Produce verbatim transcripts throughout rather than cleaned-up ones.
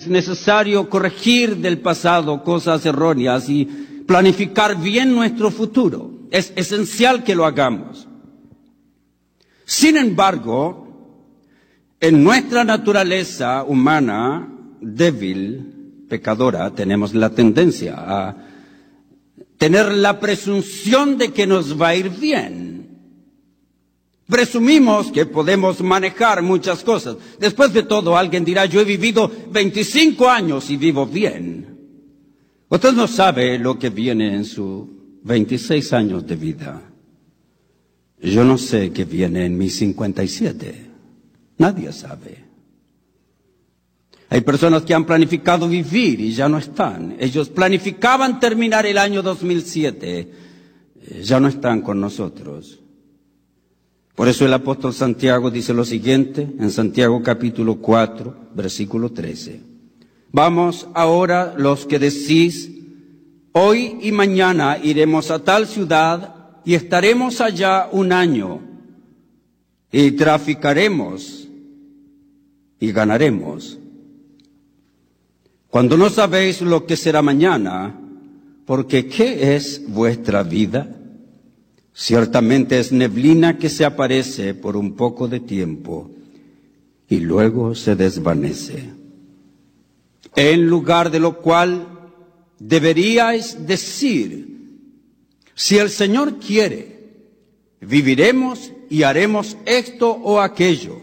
necesario corregir del pasado cosas erróneas y planificar bien nuestro futuro. Es esencial que lo hagamos. Sin embargo, en nuestra naturaleza humana débil, pecadora, tenemos la tendencia a tener la presunción de que nos va a ir bien. Presumimos que podemos manejar muchas cosas. Después de todo, alguien dirá, yo he vivido veinticinco años y vivo bien. Usted no sabe lo que viene en sus veintiséis años de vida. Yo no sé qué viene en mis cincuenta y siete. Nadie sabe. Hay personas que han planificado vivir y ya no están. Ellos planificaban terminar el año dos mil siete. Ya no están con nosotros. Por eso el apóstol Santiago dice lo siguiente en Santiago capítulo cuatro, versículo trece. Vamos ahora los que decís, hoy y mañana iremos a tal ciudad y estaremos allá un año y traficaremos y ganaremos. Cuando no sabéis lo que será mañana, porque ¿qué es vuestra vida? Ciertamente es neblina que se aparece por un poco de tiempo y luego se desvanece. En lugar de lo cual deberíais decir, si el Señor quiere, viviremos y haremos esto o aquello.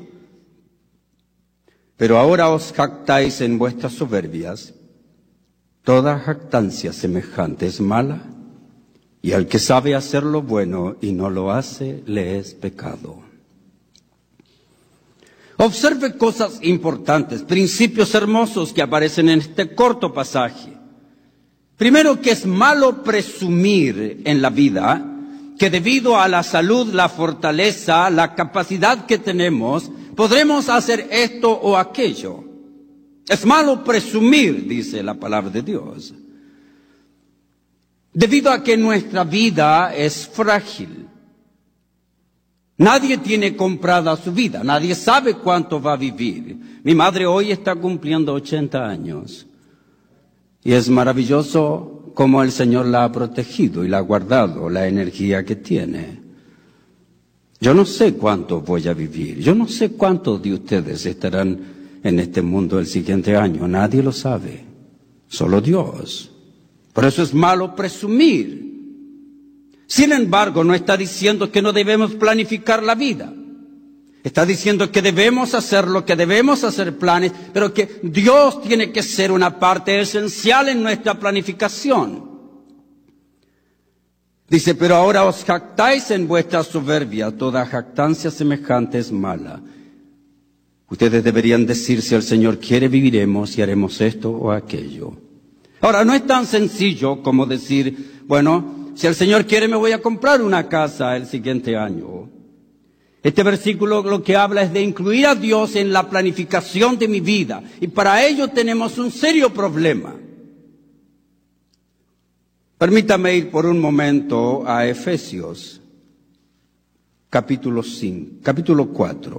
Pero ahora os jactáis en vuestras soberbias. Toda jactancia semejante es mala. Y al que sabe hacer lo bueno y no lo hace, le es pecado. Observe cosas importantes, principios hermosos que aparecen en este corto pasaje. Primero, que es malo presumir en la vida que debido a la salud, la fortaleza, la capacidad que tenemos, podremos hacer esto o aquello. Es malo presumir, dice la palabra de Dios. Debido a que nuestra vida es frágil. Nadie tiene comprada su vida, nadie sabe cuánto va a vivir. Mi madre hoy está cumpliendo ochenta años. Y es maravilloso cómo el Señor la ha protegido y la ha guardado, la energía que tiene. Yo no sé cuánto voy a vivir, yo no sé cuántos de ustedes estarán en este mundo el siguiente año, nadie lo sabe, solo Dios. Por eso es malo presumir. Sin embargo, no está diciendo que no debemos planificar la vida. Está diciendo que debemos hacerlo, que debemos hacer planes, pero que Dios tiene que ser una parte esencial en nuestra planificación. Dice, pero ahora os jactáis en vuestra soberbia, toda jactancia semejante es mala. Ustedes deberían decir, si el Señor quiere, viviremos y haremos esto o aquello. Ahora, no es tan sencillo como decir, bueno, si el Señor quiere me voy a comprar una casa el siguiente año. Este versículo lo que habla es de incluir a Dios en la planificación de mi vida. Y para ello tenemos un serio problema. Permítame ir por un momento a Efesios, capítulo cinco, capítulo cuatro.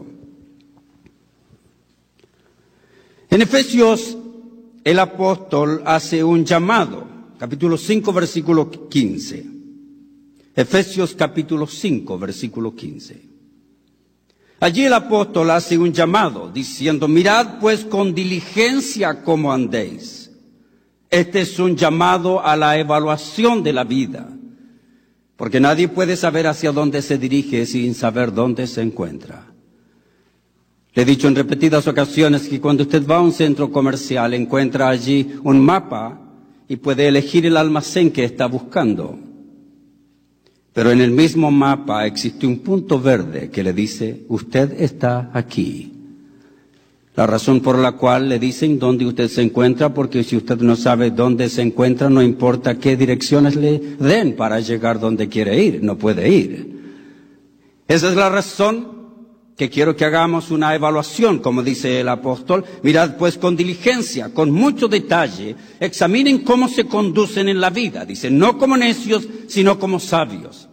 En Efesios, el apóstol hace un llamado, capítulo cinco, versículo quince. Efesios capítulo cinco, versículo quince. Allí el apóstol hace un llamado, diciendo, mirad pues con diligencia cómo andéis. Este es un llamado a la evaluación de la vida, porque nadie puede saber hacia dónde se dirige sin saber dónde se encuentra. Le he dicho en repetidas ocasiones que cuando usted va a un centro comercial encuentra allí un mapa y puede elegir el almacén que está buscando. Pero en el mismo mapa existe un punto verde que le dice, usted está aquí. La razón por la cual le dicen dónde usted se encuentra, porque si usted no sabe dónde se encuentra, no importa qué direcciones le den para llegar donde quiere ir, no puede ir. Esa es la razón que quiero que hagamos una evaluación, como dice el apóstol. Mirad pues con diligencia, con mucho detalle, examinen cómo se conducen en la vida. Dice, no como necios, sino como sabios.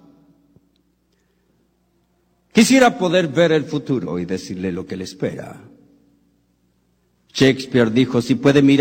Quisiera poder ver el futuro y decirle lo que le espera. Shakespeare dijo, si puede mirar